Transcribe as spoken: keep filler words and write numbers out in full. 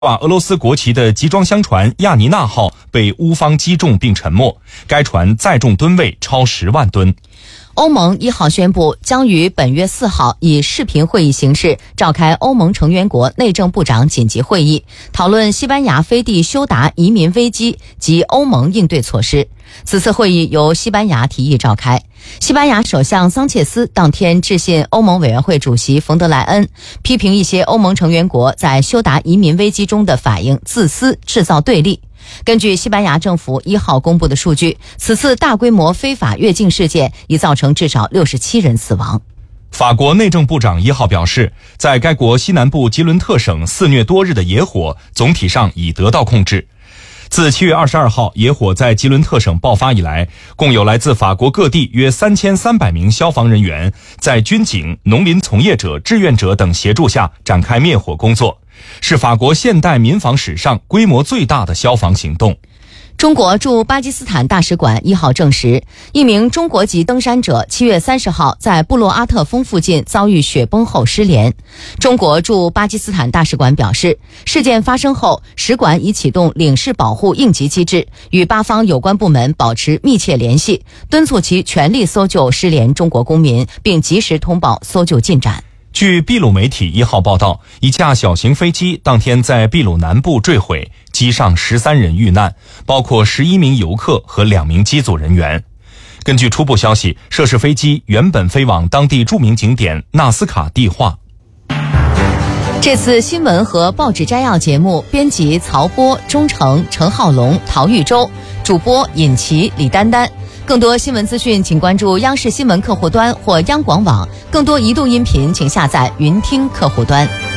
挂俄罗斯国旗的集装箱船亚尼娜号被乌方击中并沉没，该船载重吨位超十万吨。 欧盟一号宣布，将于本月四号以视频会议形式召开欧盟成员国内政部长紧急会议，讨论西班牙飞地休达移民危机及欧盟应对措施。此次会议由西班牙提议召开。西班牙首相桑切斯当天致信欧盟委员会主席冯德莱恩，批评一些欧盟成员国在休达移民危机中的反应自私，制造对立。根据西班牙政府一号公布的数据，此次大规模非法越境事件已造成至少六十七人死亡。 法国内政部长一号表示，在该国西南部吉伦特省肆虐多日的野火总体上已得到控制。自七月二十二号野火在吉伦特省爆发以来，共有来自法国各地约三千三百名消防人员在军警、农林从业者、志愿者等协助下展开灭火工作，是法国现代民防史上规模最大的消防行动。 中国驻巴基斯坦大使馆一号证实，一名中国籍登山者七月三十号在布洛阿特峰附近遭遇雪崩后失联。中国驻巴基斯坦大使馆表示，事件发生后，使馆已启动领事保护应急机制，与巴方有关部门保持密切联系，敦促其全力搜救失联中国公民，并及时通报搜救进展。 据秘鲁媒体一号报道，一架小型飞机当天在秘鲁南部坠毁，机上十三人遇难，包括十一名游客和两名机组人员。根据初步消息，涉事飞机原本飞往当地著名景点纳斯卡地化。 这次新闻和报纸摘要节目编辑曹波、钟诚、陈浩龙、陶玉洲，主播尹琪、李丹丹。更多新闻资讯请关注央视新闻客户端或央广网，更多移动音频请下载云听客户端。